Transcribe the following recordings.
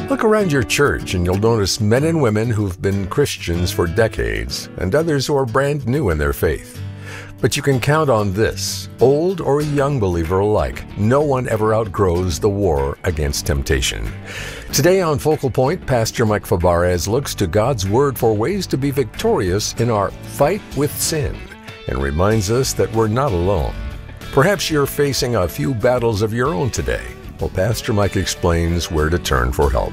Look around your church and you'll notice men and women who've been Christians for decades and others who are brand new in their faith. But you can count on this, old or young believer alike, no one ever outgrows the war against temptation. Today on Focal Point, Pastor Mike Fabarez looks to God's Word for ways to be victorious in our fight with sin and reminds us that we're not alone. Perhaps you're facing a few battles of your own today. Well, Pastor Mike explains where to turn for help.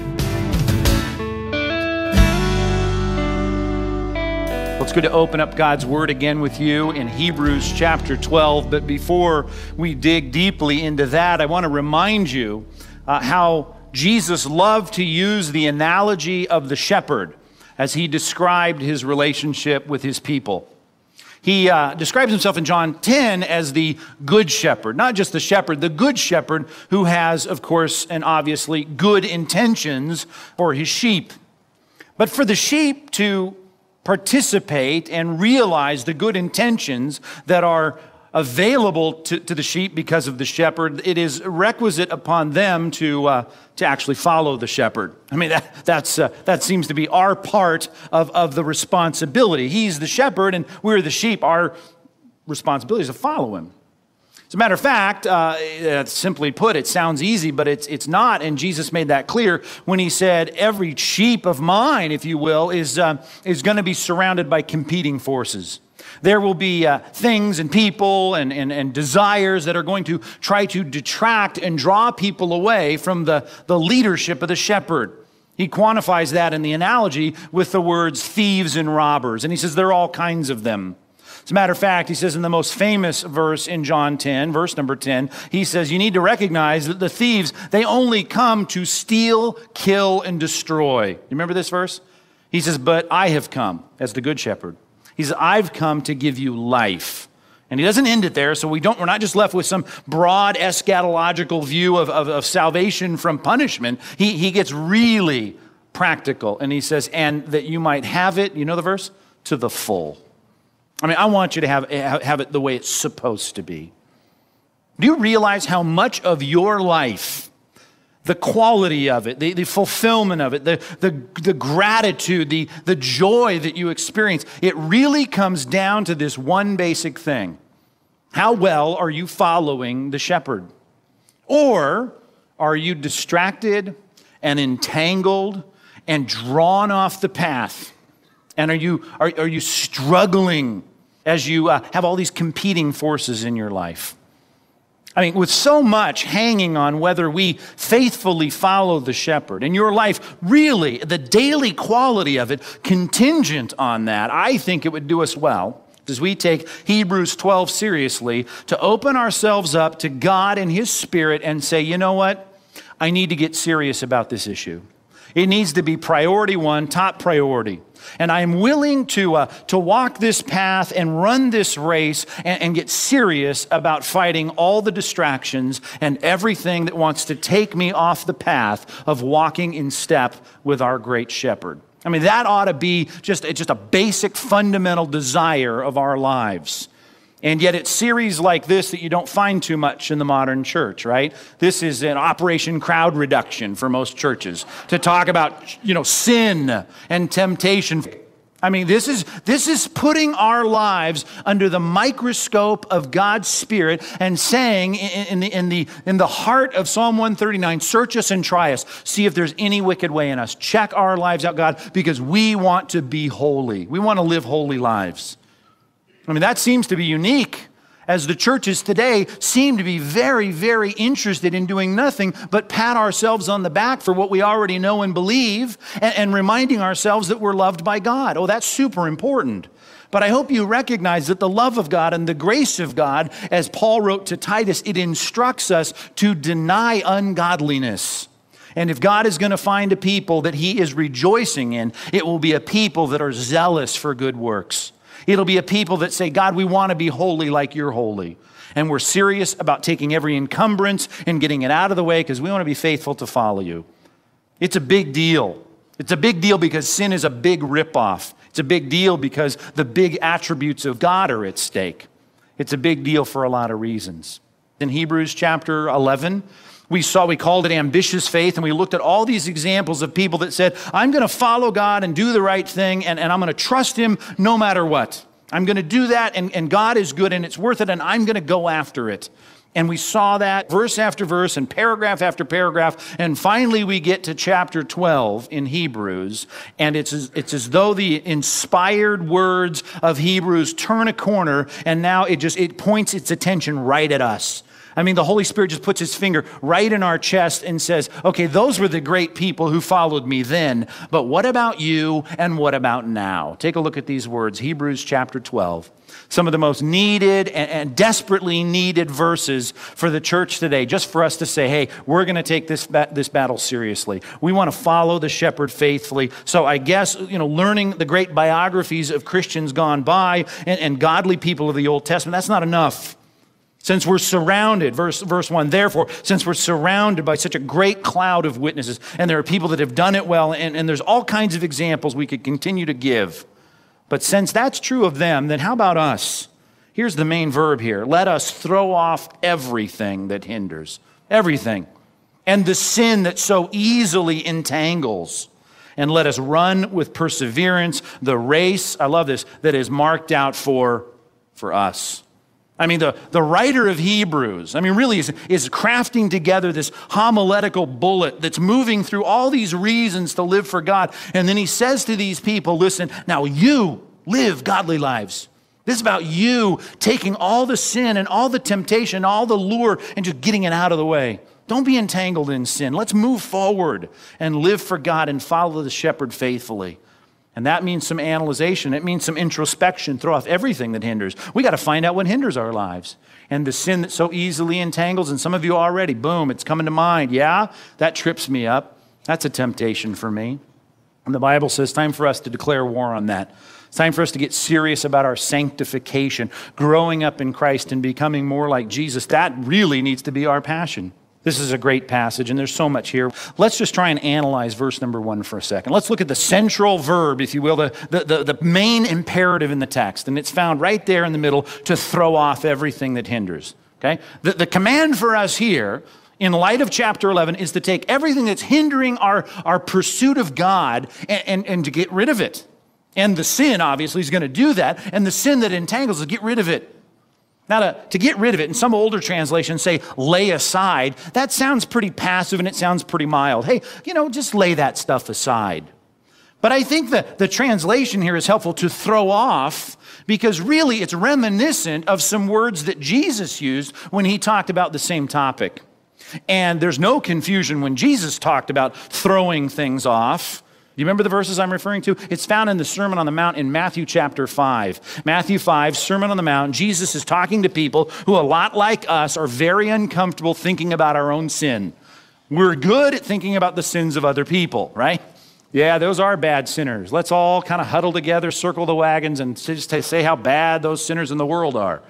It's good to open up God's Word again with you in Hebrews chapter 12. But before we dig deeply into that, I want to remind you how Jesus loved to use the analogy of the shepherd as he described his relationship with his people. He describes himself in John 10 as the good shepherd, not just the shepherd, the good shepherd who has, of course, and obviously good intentions for his sheep. But for the sheep to participate and realize the good intentions that are available to the sheep because of the shepherd, it is requisite upon them to actually follow the shepherd. I mean, that seems to be our part of the responsibility. He's the shepherd and we're the sheep. Our responsibility is to follow him. As a matter of fact, simply put, it sounds easy, but it's not. And Jesus made that clear when he said, every sheep of mine, if you will, is going to be surrounded by competing forces. There will be things and people and desires that are going to try to detract and draw people away from the leadership of the shepherd. He quantifies that in the analogy with the words thieves and robbers. And he says there are all kinds of them. As a matter of fact, he says in the most famous verse in John 10, verse number 10, he says, you need to recognize that the thieves, they only come to steal, kill, and destroy. You remember this verse? He says, but I have come as the good shepherd. He says, I've come to give you life. And he doesn't end it there, so we're not just left with some broad eschatological view of salvation from punishment. He gets really practical, and he says, and that you might have it, you know the verse? To the full. I mean, I want you to have it the way it's supposed to be. Do you realize how much of your life, the quality of it, the fulfillment of it, the gratitude, the joy that you experience, it really comes down to this one basic thing. How well are you following the shepherd? Or are you distracted and entangled and drawn off the path? And are you struggling as you have all these competing forces in your life? I mean, with so much hanging on whether we faithfully follow the shepherd, and your life really, the daily quality of it, contingent on that, I think it would do us well, as we take Hebrews 12 seriously, to open ourselves up to God and His Spirit and say, you know what? I need to get serious about this issue. It needs to be priority one, top priority. And I am willing to walk this path and run this race and get serious about fighting all the distractions and everything that wants to take me off the path of walking in step with our great shepherd. I mean, that ought to be just a basic fundamental desire of our lives. And yet it's series like this that you don't find too much in the modern church, right? This is an Operation Crowd Reduction for most churches to talk about, sin and temptation. I mean, this is putting our lives under the microscope of God's Spirit and saying in the heart of Psalm 139, search us and try us. See if there's any wicked way in us. Check our lives out, God, because we want to be holy. We want to live holy lives. I mean, that seems to be unique, as the churches today seem to be very, very interested in doing nothing but pat ourselves on the back for what we already know and believe and reminding ourselves that we're loved by God. Oh, that's super important. But I hope you recognize that the love of God and the grace of God, as Paul wrote to Titus, it instructs us to deny ungodliness. And if God is going to find a people that He is rejoicing in, it will be a people that are zealous for good works. It'll be a people that say, God, we want to be holy like you're holy. And we're serious about taking every encumbrance and getting it out of the way because we want to be faithful to follow you. It's a big deal. It's a big deal because sin is a big ripoff. It's a big deal because the big attributes of God are at stake. It's a big deal for a lot of reasons. In Hebrews chapter 11, We called it ambitious faith, and we looked at all these examples of people that said, I'm going to follow God and do the right thing, and I'm going to trust him no matter what. I'm going to do that, and God is good, and it's worth it, and I'm going to go after it. And we saw that verse after verse and paragraph after paragraph, and finally we get to chapter 12 in Hebrews, and it's as though the inspired words of Hebrews turn a corner, and now it points its attention right at us. I mean, the Holy Spirit just puts his finger right in our chest and says, okay, those were the great people who followed me then, but what about you and what about now? Take a look at these words, Hebrews chapter 12. Some of the most needed and desperately needed verses for the church today, just for us to say, hey, we're going to take this battle seriously. We want to follow the shepherd faithfully. So I guess, learning the great biographies of Christians gone by and godly people of the Old Testament, that's not enough. Since we're surrounded, verse 1, therefore, since we're surrounded by such a great cloud of witnesses, and there are people that have done it well, and there's all kinds of examples we could continue to give. But since that's true of them, then how about us? Here's the main verb here. Let us throw off everything that hinders, everything, and the sin that so easily entangles, and let us run with perseverance the race, I love this, that is marked out for us. I mean, the writer of Hebrews, really is crafting together this homiletical bullet that's moving through all these reasons to live for God. And then he says to these people, listen, now you live godly lives. This is about you taking all the sin and all the temptation, all the lure, and just getting it out of the way. Don't be entangled in sin. Let's move forward and live for God and follow the shepherd faithfully. And that means some analyzation. It means some introspection. Throw off everything that hinders. We got to find out what hinders our lives. And the sin that so easily entangles, and some of you already, boom, it's coming to mind. Yeah, that trips me up. That's a temptation for me. And the Bible says, time for us to declare war on that. It's time for us to get serious about our sanctification, growing up in Christ and becoming more like Jesus. That really needs to be our passion. This is a great passage, and there's so much here. Let's just try and analyze verse number 1 for a second. Let's look at the central verb, if you will, the main imperative in the text. And it's found right there in the middle, to throw off everything that hinders. Okay? The command for us here, in light of chapter 11, is to take everything that's hindering our pursuit of God and to get rid of it. And the sin, obviously, is going to do that. And the sin that entangles is get rid of it. Now, to get rid of it, and some older translations say lay aside, that sounds pretty passive and it sounds pretty mild. Hey, just lay that stuff aside. But I think that the translation here is helpful, to throw off, because really it's reminiscent of some words that Jesus used when he talked about the same topic. And there's no confusion when Jesus talked about throwing things off. Do you remember the verses I'm referring to? It's found in the Sermon on the Mount in Matthew chapter 5. Matthew 5, Sermon on the Mount. Jesus is talking to people who, a lot like us, are very uncomfortable thinking about our own sin. We're good at thinking about the sins of other people, right? Yeah, those are bad sinners. Let's all kind of huddle together, circle the wagons, and just say how bad those sinners in the world are.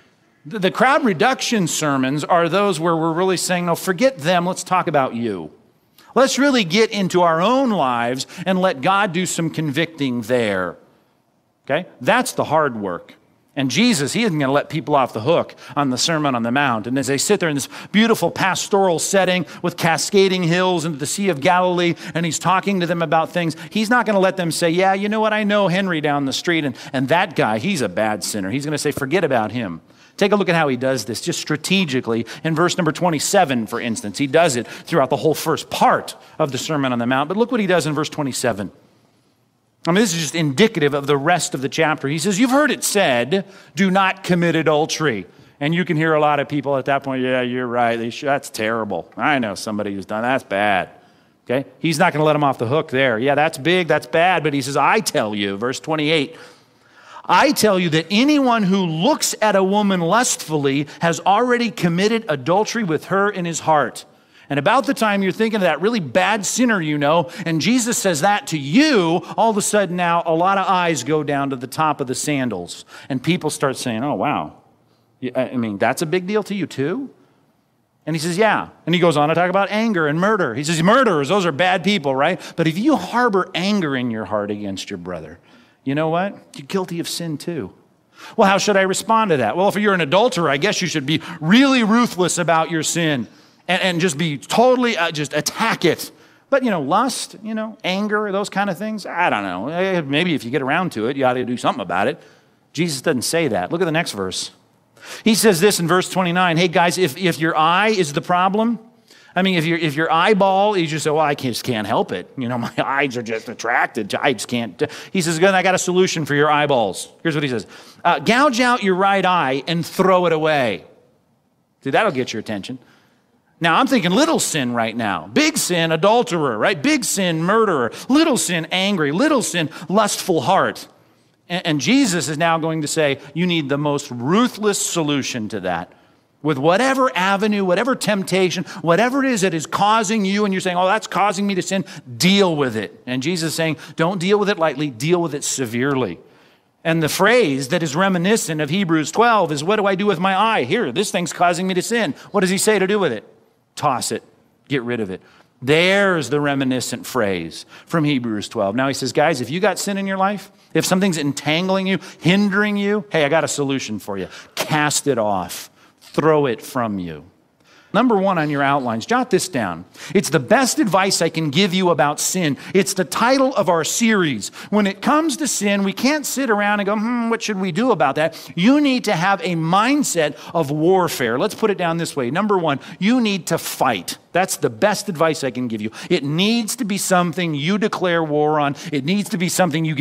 The crowd reduction sermons are those where we're really saying, no, forget them, let's talk about you. Let's really get into our own lives and let God do some convicting there. Okay? That's the hard work. And Jesus, he isn't going to let people off the hook on the Sermon on the Mount. And as they sit there in this beautiful pastoral setting with cascading hills and the Sea of Galilee, and he's talking to them about things, he's not going to let them say, yeah, you know what, I know Henry down the street, and that guy, he's a bad sinner. He's going to say, forget about him. Take a look at how he does this, just strategically. In verse number 27, for instance, he does it throughout the whole first part of the Sermon on the Mount. But look what he does in verse 27. This is just indicative of the rest of the chapter. He says, you've heard it said, do not commit adultery. And you can hear a lot of people at that point, yeah, you're right. That's terrible. I know somebody who's done that. That's bad. Okay? He's not going to let them off the hook there. Yeah, that's big, that's bad. But he says, I tell you, verse 28, I tell you that anyone who looks at a woman lustfully has already committed adultery with her in his heart. And about the time you're thinking of that really bad sinner and Jesus says that to you, all of a sudden now a lot of eyes go down to the top of the sandals. And people start saying, oh, wow. That's a big deal to you too? And he says, yeah. And he goes on to talk about anger and murder. He says, murderers, those are bad people, right? But if you harbor anger in your heart against your brother, you know what? You're guilty of sin too. Well, how should I respond to that? Well, if you're an adulterer, I guess you should be really ruthless about your sin and just be totally, just attack it. But, lust, anger, those kind of things, I don't know. Maybe if you get around to it, you ought to do something about it. Jesus doesn't say that. Look at the next verse. He says this in verse 29. Hey, guys, if your eye is the problem, if your eyeball, you just say, well, I just can't help it. My eyes are just attracted. I just can't. He says, I got a solution for your eyeballs. Here's what he says. Gouge out your right eye and throw it away. See, that'll get your attention. Now, I'm thinking little sin right now. Big sin, adulterer, right? Big sin, murderer. Little sin, angry. Little sin, lustful heart. And Jesus is now going to say, you need the most ruthless solution to that. With whatever avenue, whatever temptation, whatever it is that is causing you, and you're saying, oh, that's causing me to sin, deal with it. And Jesus is saying, don't deal with it lightly, deal with it severely. And the phrase that is reminiscent of Hebrews 12 is, what do I do with my eye? Here, this thing's causing me to sin. What does he say to do with it? Toss it. Get rid of it. There's the reminiscent phrase from Hebrews 12. Now he says, guys, if you got sin in your life, if something's entangling you, hindering you, hey, I got a solution for you. Cast it off. Throw it from you. Number one on your outlines, jot this down. It's the best advice I can give you about sin. It's the title of our series. When it comes to sin, we can't sit around and go, what should we do about that? You need to have a mindset of warfare. Let's put it down this way. Number one, you need to fight. That's the best advice I can give you. It needs to be something you declare war on. It needs to be something you get